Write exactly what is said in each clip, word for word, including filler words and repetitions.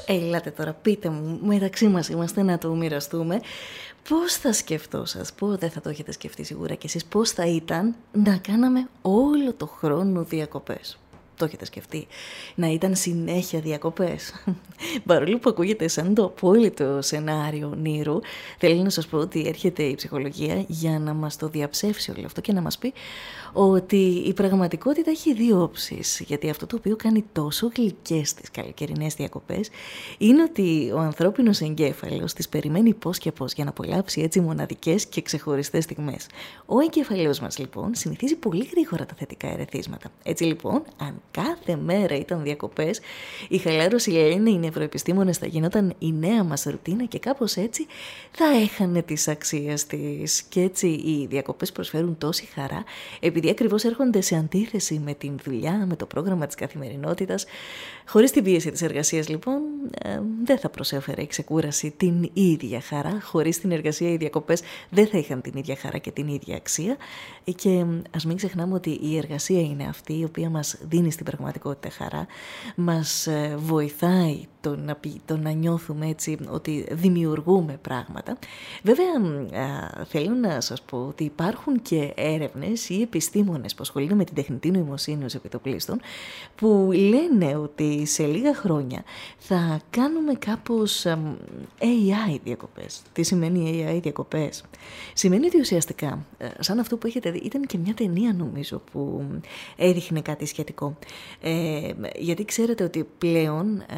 Ελάτε τώρα, πείτε μου, μεταξύ μας είμαστε να το μοιραστούμε. Πώς θα σκεφτώ σας, πώς δεν θα το έχετε σκεφτεί σίγουρα κι εσείς, πώς θα ήταν να κάναμε όλο το χρόνο διακοπές. Το έχετε σκεφτεί, να ήταν συνέχεια διακοπές? Παρόλο που ακούγεται σαν το απόλυτο σενάριο ονείρου, θέλω να σας πω ότι έρχεται η ψυχολογία για να μας το διαψεύσει όλο αυτό και να μας πει ότι η πραγματικότητα έχει δύο όψεις. Γιατί αυτό το οποίο κάνει τόσο γλυκές τις καλοκαιρινές διακοπές είναι ότι ο ανθρώπινος εγκέφαλος τις περιμένει πώς και πώς για να απολαύσει έτσι μοναδικές και ξεχωριστές στιγμές. Ο εγκέφαλός μας λοιπόν συνηθίζει πολύ γρήγορα τα θετικά ερεθίσματα. Έτσι λοιπόν, αν κάθε μέρα ήταν διακοπές, η χαλάρωση, λένε οι νευροεπιστήμονες, θα γινόταν η νέα μας ρουτίνα και κάπως έτσι θα έχανε τις αξίες της. Και έτσι οι διακοπές προσφέρουν τόση χαρά, επειδή ακριβώς έρχονται σε αντίθεση με την δουλειά, με το πρόγραμμα της καθημερινότητας. Χωρίς την πίεση της εργασίας λοιπόν, ε, δεν θα προσέφερε η ξεκούραση την ίδια χαρά. Χωρίς την εργασία οι διακοπές δεν θα είχαν την ίδια χαρά και την ίδια αξία. Και ας μην ξεχνάμε ότι η εργασία είναι αυτή η οποία μας δίνει στην πραγματικότητα χαρά, μας βοηθάει το να, το να νιώθουμε έτσι ότι δημιουργούμε πράγματα. Βέβαια, θέλω να σας πω ότι υπάρχουν και έρευνες ή επιστήμονες που ασχολούνται με την τεχνητή νοημοσύνη ως επιτοπλίστων, που λένε ότι σε λίγα χρόνια θα κάνουμε κάπως έι άι διακοπές. Τι σημαίνει έι άι διακοπές? Σημαίνει ότι ουσιαστικά, σαν αυτό που έχετε δει, ήταν και μια ταινία νομίζω που έδειχνε κάτι σχετικό. Ε, γιατί ξέρετε ότι πλέον ε,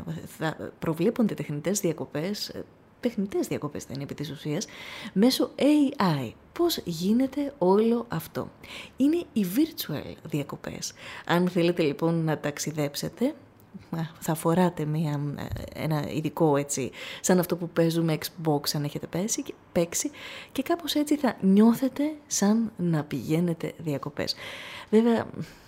θα προβλέπονται τεχνητές διακοπές, τεχνητές διακοπές θα είναι επί της ουσίας, μέσω έι άι. Πώς γίνεται όλο αυτό? Είναι οι virtual διακοπές. Αν θέλετε λοιπόν να ταξιδέψετε, θα φοράτε μια, ένα ειδικό έτσι, σαν αυτό που παίζουμε Xbox αν έχετε πέσει, παίξει, και κάπως έτσι θα νιώθετε σαν να πηγαίνετε διακοπές. Βέβαια,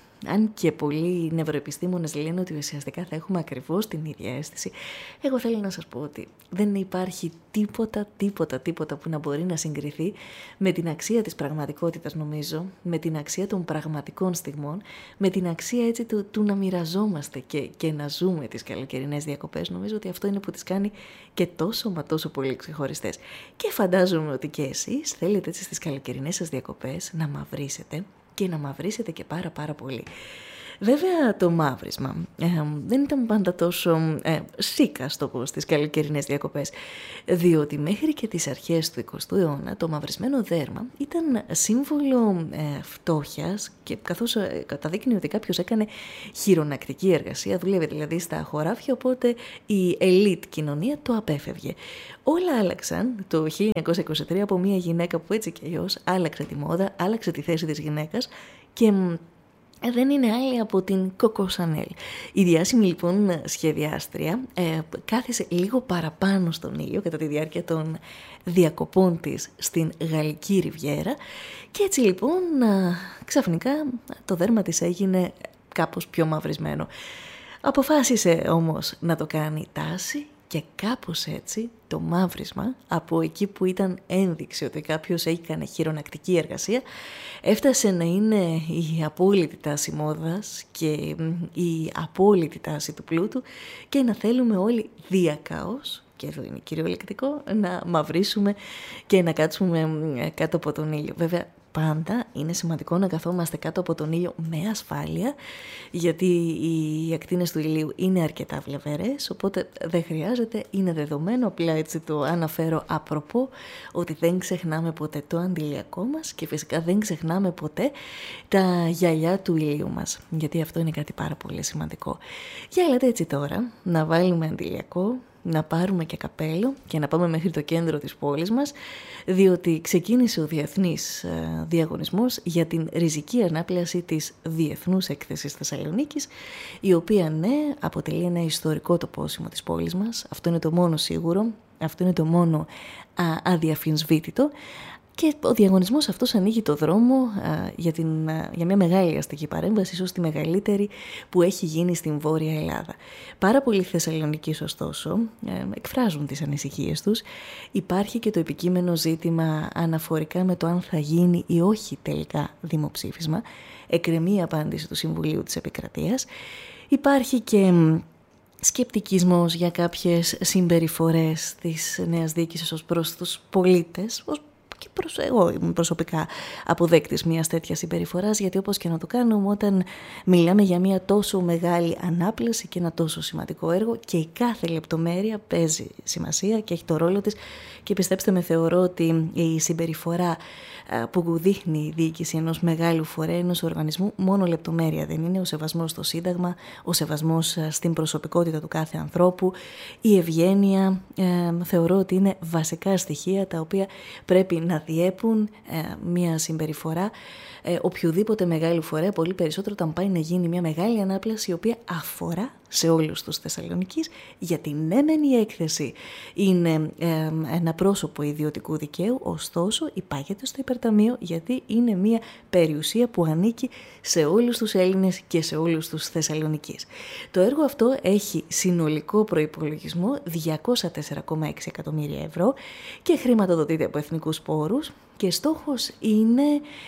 αν και πολλοί νευροεπιστήμονες λένε ότι ουσιαστικά θα έχουμε ακριβώς την ίδια αίσθηση, εγώ θέλω να σας πω ότι δεν υπάρχει τίποτα, τίποτα, τίποτα που να μπορεί να συγκριθεί με την αξία της πραγματικότητας, νομίζω, με την αξία των πραγματικών στιγμών, με την αξία έτσι του, του να μοιραζόμαστε και, και να ζούμε τις καλοκαιρινές διακοπές. Νομίζω ότι αυτό είναι που τις κάνει και τόσο μα τόσο πολύ ξεχωριστές. Και φαντάζομαι ότι και εσείς θέλετε έτσι στις καλοκαιρινές σας διακοπές να μαυρίσετε, και να μαυρίσετε και πάρα πάρα πολύ. Βέβαια το μαύρισμα ε, δεν ήταν πάντα τόσο ε, σίκα στο πω στις καλοκαιρινές διακοπές, διότι μέχρι και τις αρχές του εικοστού αιώνα το μαυρισμένο δέρμα ήταν σύμβολο ε, φτώχειας, και καθώς ε, καταδείκνει ότι κάποιος έκανε χειρονακτική εργασία, δούλευε δηλαδή στα χωράφια, οπότε η ελίτ κοινωνία το απέφευγε. Όλα άλλαξαν το χίλια εννιακόσια είκοσι τρία από μια γυναίκα που έτσι και αλλιώς άλλαξε τη μόδα, άλλαξε τη θέση της γυναίκας και δεν είναι άλλη από την Coco Chanel. Η διάσημη λοιπόν σχεδιάστρια ε, κάθισε λίγο παραπάνω στον ήλιο κατά τη διάρκεια των διακοπών της στην Γαλλική Ριβιέρα, και έτσι λοιπόν ε, ξαφνικά το δέρμα της έγινε κάπως πιο μαυρισμένο. Αποφάσισε όμως να το κάνει τάση, και κάπως έτσι το μαύρισμα, από εκεί που ήταν ένδειξη ότι κάποιος έκανε χειρονακτική εργασία, έφτασε να είναι η απόλυτη τάση μόδας και η απόλυτη τάση του πλούτου, και να θέλουμε όλοι διακαώς, και εδώ είναι κυριολεκτικό, να μαυρίσουμε και να κάτσουμε κάτω από τον ήλιο. Βέβαια, πάντα είναι σημαντικό να καθόμαστε κάτω από τον ήλιο με ασφάλεια, γιατί οι ακτίνες του ηλίου είναι αρκετά βλαβερές, οπότε δεν χρειάζεται, είναι δεδομένο, απλά έτσι το αναφέρω απροπό, ότι δεν ξεχνάμε ποτέ το αντιλιακό μας και φυσικά δεν ξεχνάμε ποτέ τα γυαλιά του ηλίου μας, γιατί αυτό είναι κάτι πάρα πολύ σημαντικό. Για έλατε έτσι τώρα να βάλουμε αντιλιακό, να πάρουμε και καπέλο και να πάμε μέχρι το κέντρο της πόλης μας, διότι ξεκίνησε ο διεθνής ε, διαγωνισμός για την ριζική ανάπλαση της Διεθνούς Έκθεσης Θεσσαλονίκης, η οποία ναι αποτελεί ένα ιστορικό τοπόσιμο της πόλης μας. Αυτό είναι το μόνο σίγουρο, αυτό είναι το μόνο α, αδιαφυσβήτητο. Και ο διαγωνισμός αυτός ανοίγει το δρόμο α, για, την, α, για μια μεγάλη αστική παρέμβαση, ίσως τη μεγαλύτερη που έχει γίνει στην Βόρεια Ελλάδα. Πάρα πολλοί Θεσσαλονικείς, ωστόσο, ε, εκφράζουν τις ανησυχίες τους. Υπάρχει και το επικείμενο ζήτημα αναφορικά με το αν θα γίνει ή όχι τελικά δημοψήφισμα. Εκκρεμεί η απάντηση του Συμβουλίου της Επικρατείας. Υπάρχει και σκεπτικισμός για κάποιες συμπεριφορές της νέας διοίκησης ως προς τους πολίτες, ως και προς, εγώ ήμουν προσωπικά αποδέκτης μιας τέτοιας συμπεριφοράς, γιατί όπως και να το κάνουμε, όταν μιλάμε για μια τόσο μεγάλη ανάπλαση και ένα τόσο σημαντικό έργο, και η κάθε λεπτομέρεια παίζει σημασία και έχει το ρόλο της, και πιστέψτε με, θεωρώ ότι η συμπεριφορά που δείχνει η διοίκηση ενός μεγάλου φορέα, ενός οργανισμού, μόνο λεπτομέρεια δεν είναι. Ο σεβασμός στο Σύνταγμα, ο σεβασμός στην προσωπικότητα του κάθε ανθρώπου, η ευγένεια, ε, θεωρώ ότι είναι βασικά στοιχεία τα οποία πρέπει να διέπουν ε, μια συμπεριφορά ε, οποιοδήποτε μεγάλου φορέα, πολύ περισσότερο όταν πάει να γίνει μια μεγάλη ανάπλαση η οποία αφορά σε όλους τους Θεσσαλονικείς, γιατί ναι μεν η έκθεση είναι ε, ένα πρόσωπο ιδιωτικού δικαίου, ωστόσο υπάγεται στο υπερταμείο, γιατί είναι μια περιουσία που ανήκει σε όλους τους Έλληνες και σε όλους τους Θεσσαλονικείς. Το έργο αυτό έχει συνολικό προϋπολογισμό διακόσια τέσσερα κόμμα έξι εκατομμύρια ευρώ και χρηματοδοτείται από εθνικούς πόρους, και στόχος είναι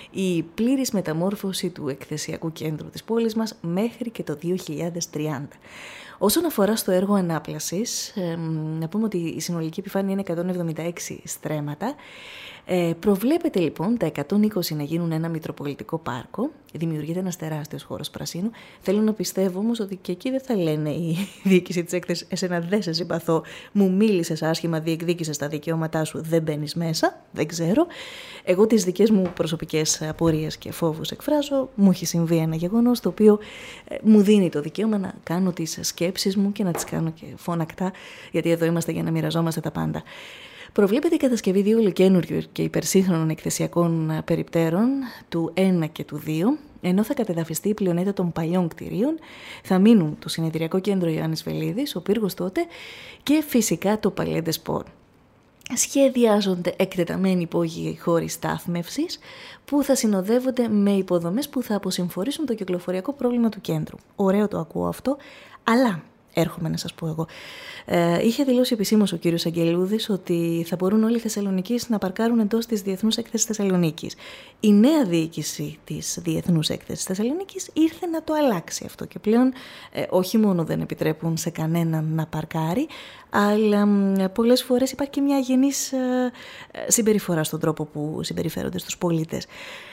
η πλήρης μεταμόρφωση του εκθεσιακού κέντρου της πόλης μας μέχρι και το δύο χιλιάδες τριάντα. Όσον αφορά στο έργο ανάπλασης, ε, να πούμε ότι η συνολική επιφάνεια είναι εκατόν εβδομήντα έξι στρέμματα. Ε, προβλέπεται λοιπόν τα εκατόν είκοσι να γίνουν ένα μητροπολιτικό πάρκο. Δημιουργείται ένας τεράστιος χώρος πρασίνου. Θέλω να πιστεύω όμως ότι και εκεί δεν θα λένε η διοίκηση της έκθεσης: εσένα δεν σε συμπαθώ, μου μίλησες άσχημα, διεκδίκησες τα δικαιώματά σου, δεν μπαίνεις μέσα. Δεν ξέρω. Εγώ τις δικές μου προσωπικές απορίες και φόβους εκφράζω. Μου έχει συμβεί ένα γεγονός το οποίο ε, μου δίνει το δικαίωμα να κάνω τις σκέψεις μου και να τις κάνω και φωνακτά, γιατί εδώ είμαστε για να μοιραζόμαστε τα πάντα. Προβλέπεται η κατασκευή δύο ολοκαίνουργιων και υπερσύγχρονων εκθεσιακών περιπτέρων, του ένα και του δύο, ενώ θα κατεδαφιστεί η πλειονότητα των παλιών κτηρίων, θα μείνουν το συνεδριακό κέντρο Ιωάννης Βελίδης, ο πύργος τότε, και φυσικά το Παλais des Sports. Σχεδιάζονται εκτεταμένοι υπόγειοι χώροι στάθμευσης που θα συνοδεύονται με υποδομές που θα αποσυμφορήσουν το κυκλοφοριακό πρόβλημα του κέντρου. Ωραίο το ακούω αυτό, αλλά έρχομαι να σας πω εγώ. Ε, είχε δηλώσει επισήμως ο κύριος Αγγελούδης ότι θα μπορούν όλοι οι Θεσσαλονικείς να παρκάρουν εντός της Διεθνούς Έκθεσης Θεσσαλονίκης. Η νέα διοίκηση της Διεθνούς Έκθεσης Θεσσαλονίκης ήρθε να το αλλάξει αυτό και πλέον ε, όχι μόνο δεν επιτρέπουν σε κανέναν να παρκάρει, αλλά ε, πολλές φορές υπάρχει και μια αγενής ε, συμπεριφορά στον τρόπο που συμπεριφέρονται στους πολίτες.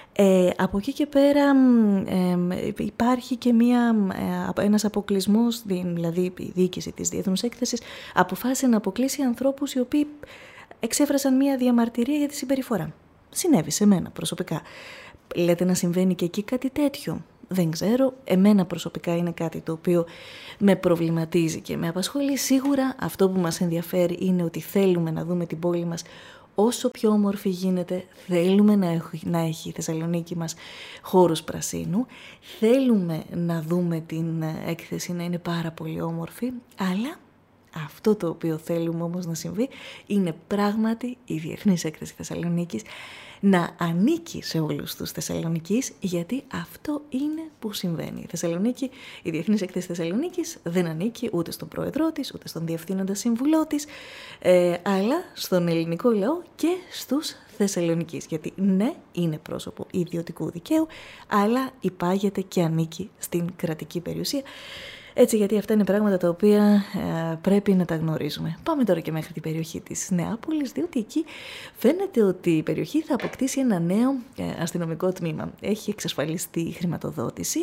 Ε, από εκεί και πέρα ε, υπάρχει και μια, ε, ένας αποκλεισμός, δηλαδή η διοίκηση της Διεθνούς Έκθεσης αποφάσισε να αποκλείσει ανθρώπους οι οποίοι εξέφρασαν μια διαμαρτυρία για τη συμπεριφορά. Συνέβη σε μένα προσωπικά. Λέτε να συμβαίνει και εκεί κάτι τέτοιο? Δεν ξέρω. Εμένα προσωπικά είναι κάτι το οποίο με προβληματίζει και με απασχολεί. Σίγουρα αυτό που μας ενδιαφέρει είναι ότι θέλουμε να δούμε την πόλη μας όσο πιο όμορφη γίνεται. Θέλουμε να έχει, να έχει η Θεσσαλονίκη μας χώρους πρασίνου. Θέλουμε να δούμε την έκθεση να είναι πάρα πολύ όμορφη. Αλλά αυτό το οποίο θέλουμε όμως να συμβεί είναι πράγματι η Διεθνής Έκθεση Θεσσαλονίκης να ανήκει σε όλους τους Θεσσαλονικείς, γιατί αυτό είναι που συμβαίνει. Η Θεσσαλονίκη, η Διεθνής Έκθεση Θεσσαλονίκης δεν ανήκει ούτε στον πρόεδρό της, ούτε στον διευθύνοντα σύμβουλό της, ε, αλλά στον ελληνικό λαό και στους Θεσσαλονικείς. Γιατί ναι, είναι πρόσωπο ιδιωτικού δικαίου, αλλά υπάγεται και ανήκει στην κρατική περιουσία. Έτσι, γιατί αυτά είναι πράγματα τα οποία ε, πρέπει να τα γνωρίζουμε. Πάμε τώρα και μέχρι την περιοχή της Νεάπολης, διότι εκεί φαίνεται ότι η περιοχή θα αποκτήσει ένα νέο ε, αστυνομικό τμήμα. Έχει εξασφαλιστεί η χρηματοδότηση.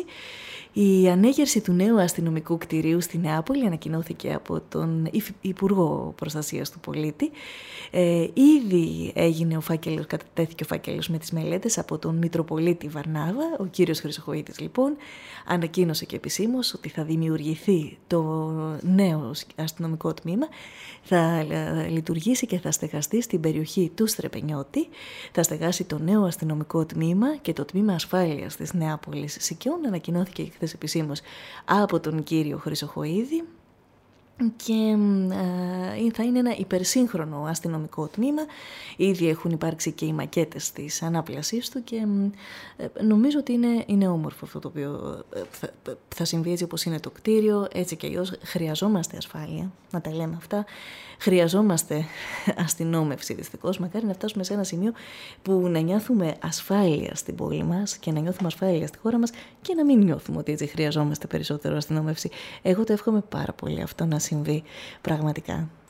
Η ανέγερση του νέου αστυνομικού κτηρίου στη Νεάπολη ανακοινώθηκε από τον Υπουργό Προστασίας του Πολίτη. Ε, ήδη έγινε ο φάκελος, κατατέθηκε ο φάκελος με τις μελέτες από τον Μητροπολίτη Βαρνάβα. Ο κύριος Χρυσοχοΐτης λοιπόν ανακοίνωσε και επισήμως ότι θα δημιουργηθεί το νέο αστυνομικό τμήμα, θα λειτουργήσει και θα στεγαστεί στην περιοχή του Στρεπενιώτη, θα στεγάσει το νέο αστυνομικό τμήμα και το τμήμα ασφάλειας της Νεάπολης Σικιών. Ανακοινώθηκε χθες επισήμως από τον κύριο Χρυσοχοΐδη. και ε, θα είναι ένα υπερσύγχρονο αστυνομικό τμήμα. Ήδη έχουν υπάρξει και οι μακέτες της ανάπλασής του και ε, νομίζω ότι είναι, είναι όμορφο αυτό το οποίο ε, θα, θα συμβεί έτσι όπως είναι το κτίριο. Έτσι και αλλιώς χρειαζόμαστε ασφάλεια, να τα λέμε αυτά. Χρειαζόμαστε αστυνόμευση δυστυχώς. Μακάρι να φτάσουμε σε ένα σημείο που να νιώθουμε ασφάλεια στην πόλη μας και να νιώθουμε ασφάλεια στη χώρα μας και να μην νιώθουμε ότι έτσι χρειαζόμαστε περισσότερο αστυνόμευση. Εγώ το εύχομαι πάρα πολύ αυτό να συμβεί πραγματικά.